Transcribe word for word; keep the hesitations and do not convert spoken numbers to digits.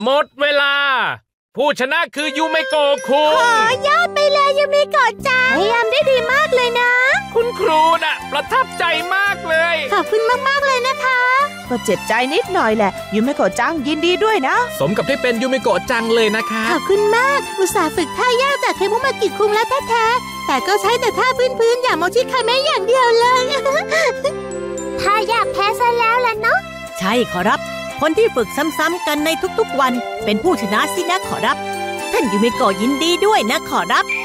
หมดเวลาผู้ชนะคือยูเมโกะคุงขอยอดไปเลยยูเมโกะจังพยายามได้ดีมากเลยนะคุณครูน่ะประทับใจมากเลยขอบคุณมากๆเลยนะคะก็เจ็บใจนิดหน่อยแหละยูเมโกะจังยินดีด้วยนะสมกับที่เป็นยูเมโกะจังเลยนะคะขอบคุณมากอุตส่าห์ฝึกท่ายากจากเคมุมากิคุงแล้วแท้ๆแต่ก็ใช้แต่ท่าพื้นๆอย่างโมชิคาเมะอย่างเดียวเลยท่ายากแพ้ซะแล้วล่ะเนาะใช่ขอรับคนที่ฝึกซ้ำๆกันในทุกๆวันเป็นผู้ชนะสินะขอรับท่านยูเมโกะยินดีด้วยนะขอรับ